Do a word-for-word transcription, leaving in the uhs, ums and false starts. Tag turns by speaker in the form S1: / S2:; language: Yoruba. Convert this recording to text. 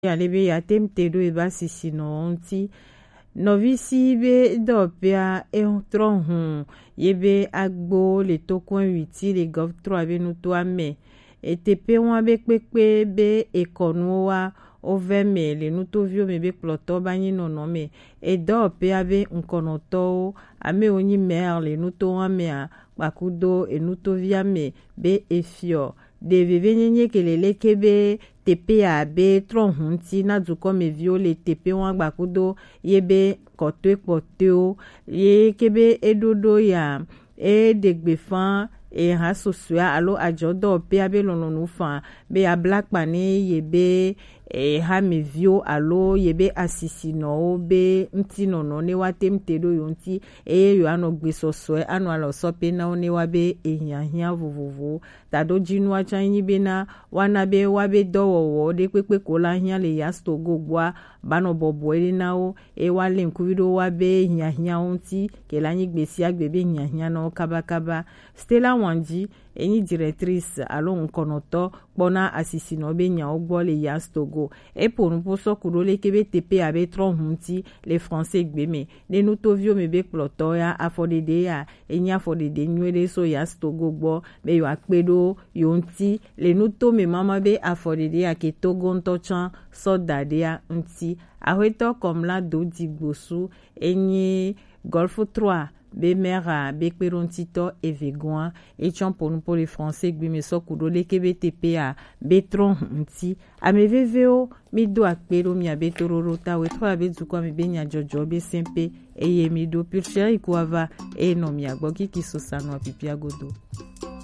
S1: Alebe ya temtedo eba sisi no onti novisi be dopia e tronhun yebe agbo le tokon witi le gov tro abe nuto ame etepe wọn be pepe be ekonu wa oveme le nuto vio me be ploto banyi nono me e dopia be nkonoto ame onyi mer le nuto ame a bakudo e nuto via me be efio de bebe nyenye kelele kebe tepe a be tron hunti na duko me vio le tepe wan bakudo yebe kote poteo ye kebe edodo ya e degbefan e ha sosua alo ajodo pe abe lononu fan be a black pane yebe e ha me vio alo yebe asisi no be nti nono ne wa temtedo yonti e yo ano gbesoso e ano alo sope na one wa be ehia hia vovovo tado jinu a chanyi be na wana be wa be dowo de pepe kola hia le yasto gogwa bano bobo e na o e wa le nkuvido wa be hia hia onti ke la nyi gbesi agbebe hia hia no kaba kaba Stella Wanji eni directrice alo nkonoto kpona asisi no be nya ogbo le yastogo e ponu poso kurole kebe tepe abe tron hunti le français gbeme le nutovio me be ploto ya afodede ya enya afodede nywele so yastogo gbo be yo akpedo yonti le nuto me mama be afodede ya ke togo ntochan so dade ya nti ahweto comme la do digbosu enyi golf trois be mera be perontito evegoan et champon pour les français gbi me sokudo le kebe tepe a betron nti ameveveo mi do akpero mi abetororo ta we tro abezuko mi benya jojo be sempe eye mi do purcher ikuava e no mi agboki kisosano apipiagodo.